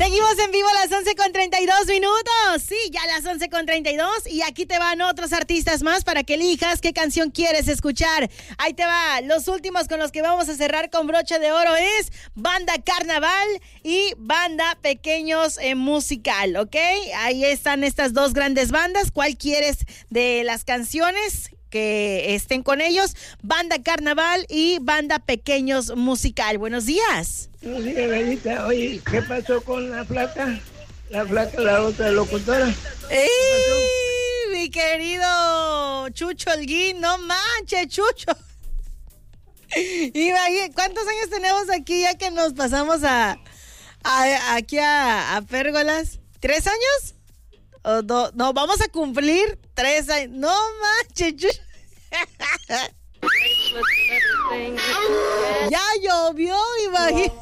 Seguimos en vivo a las 11:32. Sí, ya las 11:32. Y aquí te van otros artistas más para que elijas qué canción quieres escuchar. Ahí te va. Los últimos con los que vamos a cerrar con broche de oro es Banda Carnaval y Banda Pequeños Musical, ¿ok? Ahí están estas dos grandes bandas. ¿Cuál quieres de las canciones que estén con ellos? Banda Carnaval y Banda Pequeños Musical. Buenos días. Buenos días, Gallita. Oye, ¿qué pasó con la flaca? La otra locutora. ¡Ey! Mi querido Chucho Holguín, no manches, Chucho. ¿Cuántos años tenemos aquí ya que nos pasamos aquí a Pérgolas? ¿3 años? ¿O no, vamos a cumplir 3 años. No manches, Chucho. Ya llovió, imagínate.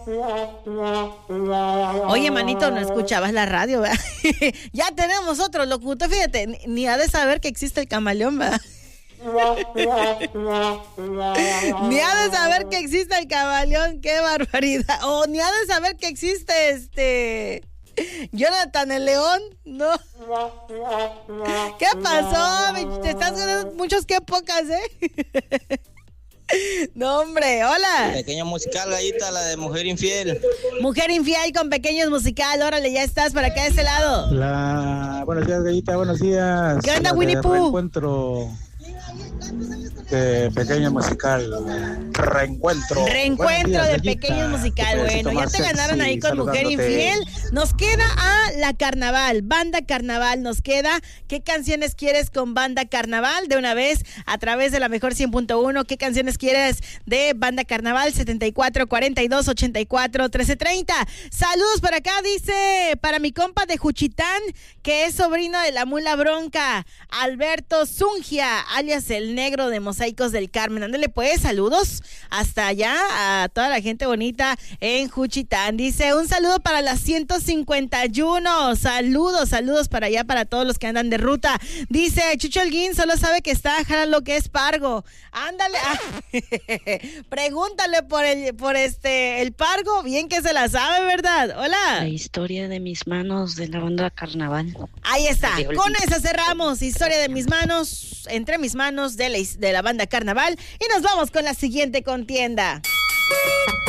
Oye, manito, no escuchabas la radio, ¿verdad? Ya tenemos otro locutor, fíjate, ni ha de saber que existe el camaleón, ¿verdad? Ni ha de saber que existe el camaleón, qué barbaridad. O ni ha de saber que existe Jonathan el León, no. ¿Qué pasó? Te estás ganando muchos que pocas, No, hombre, hola. Pequeño musical, Gallita, la de Mujer Infiel. Mujer Infiel con Pequeños Musical, órale, ya estás para acá de ese lado. Buenos días, Gallita, buenos días. ¿Qué onda, Winnie Pooh? Reencuentro de Pequeño Musical. Reencuentro días, de Pequeños Musical. Bueno, ya te ganaron ahí con Mujer Infiel. Nos queda a la Carnaval, Banda Carnaval. Nos queda, ¿qué canciones quieres con Banda Carnaval? De una vez, a través de la mejor 100.1, ¿qué canciones quieres de Banda Carnaval? 74 42 84 13 30. Saludos por acá, dice, para mi compa de Juchitán, que es sobrino de la Mula Bronca, Alberto Zungia, alias el Negro de Mosaicos del Carmen. Ándale pues, saludos hasta allá a toda la gente bonita en Juchitán. Dice, un saludo para las 151. Saludos para allá, para todos los que andan de ruta. Dice, Chucho Holguín solo sabe que está jala lo que es Pargo. Ándale. Pregúntale por el Pargo, bien que se la sabe, ¿verdad? Hola. La historia de mis manos de la Banda Carnaval. Ahí está, con esa cerramos. Historia de mis manos, entre mis manos de la Banda Carnaval. Y nos vamos con la siguiente contienda.